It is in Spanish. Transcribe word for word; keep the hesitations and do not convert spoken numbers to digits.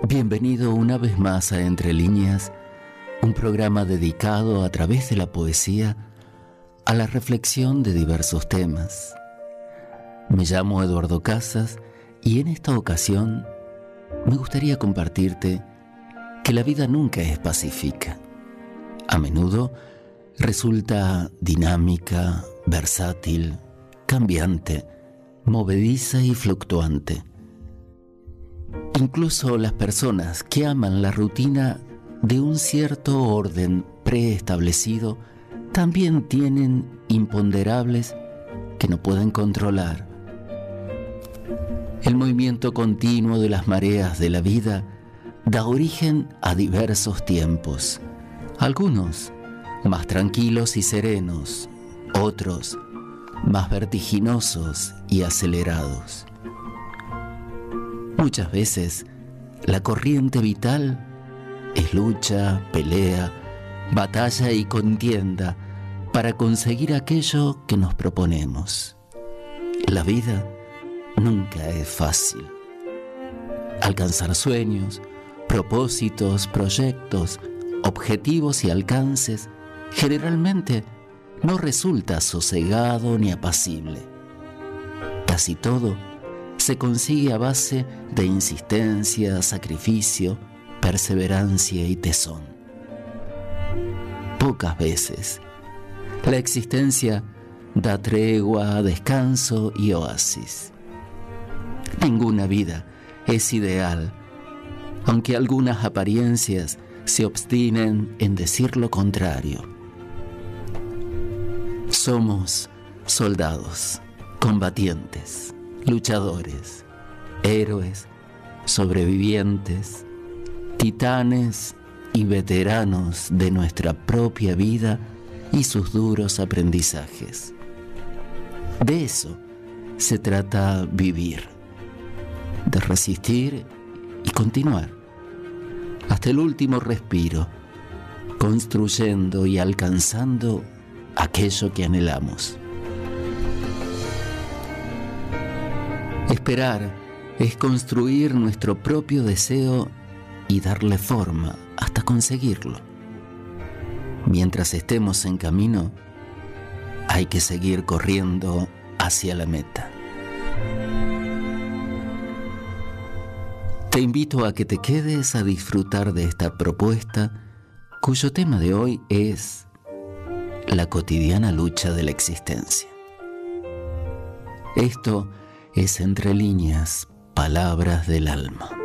Bienvenido una vez más a Entre Líneas, un programa dedicado a través de la poesía a la reflexión de diversos temas. Me llamo Eduardo Casas y en esta ocasión me gustaría compartirte que la vida nunca es pacífica. A menudo resulta dinámica, versátil, cambiante, movediza y fluctuante. Incluso las personas que aman la rutina de un cierto orden preestablecido también tienen imponderables que no pueden controlar. El movimiento continuo de las mareas de la vida da origen a diversos tiempos, algunos más tranquilos y serenos, otros más vertiginosos y acelerados. Muchas veces la corriente vital es lucha, pelea, batalla y contienda para conseguir aquello que nos proponemos. La vida nunca es fácil. Alcanzar sueños, propósitos, proyectos, objetivos y alcances generalmente no resulta sosegado ni apacible. Casi todo se consigue a base de insistencia, sacrificio, perseverancia y tesón. Pocas veces la existencia da tregua, descanso y oasis. Ninguna vida es ideal, aunque algunas apariencias se obstinen en decir lo contrario. Somos soldados, combatientes, luchadores, héroes, sobrevivientes, titanes y veteranos de nuestra propia vida y sus duros aprendizajes. De eso se trata vivir, de resistir y continuar hasta el último respiro, construyendo y alcanzando aquello que anhelamos. Esperar es construir nuestro propio deseo y darle forma hasta conseguirlo. Mientras estemos en camino, hay que seguir corriendo hacia la meta. Te invito a que te quedes a disfrutar de esta propuesta, cuyo tema de hoy es la cotidiana lucha de la existencia. Esto es Entre Líneas, palabras del alma.